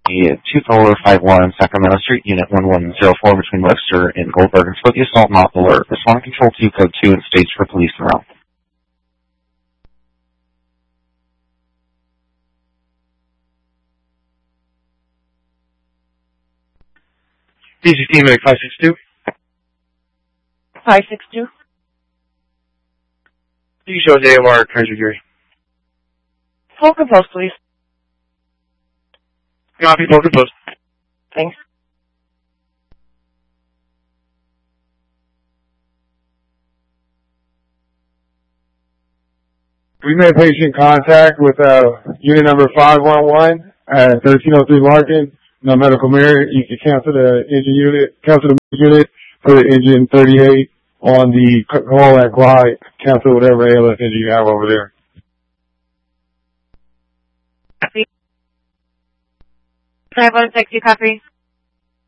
the 2451 Sacramento Street, Unit 1104 between Webster and Goldberg, and split the assault not alert. Respond to Control 2, Code 2, and stage for police around. DGT Medic 562. 562. You show AMR Treasure Jury. Full compose, please. Copy, full compose. Thanks. We made patient contact with unit number 511 at 1303 Larkin. No medical merit. You can cancel the engine unit, cancel the unit for the engine 38 on the call at Glide. Cancel whatever ALS engine you have over there. Copy. 516, you copy?